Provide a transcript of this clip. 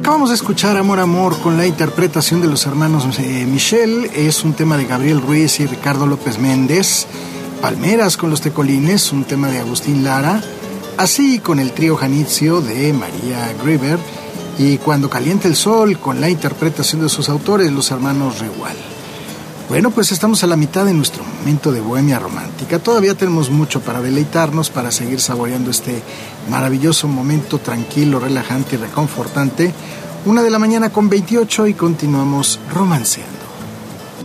Acabamos de escuchar Amor Amor con la interpretación de los hermanos Michel. Es un tema de Gabriel Ruiz y Ricardo López Méndez. Palmeras con los Tecolines, un tema de Agustín Lara. Así con el trío Janitzio de María Grieber. Y Cuando calienta el sol con la interpretación de sus autores, los hermanos Regual. Bueno, pues estamos a la mitad de nuestro momento de bohemia romántica. Todavía tenemos mucho para deleitarnos, para seguir saboreando este maravilloso momento tranquilo, relajante y reconfortante. 1:28 a.m. y continuamos romanceando.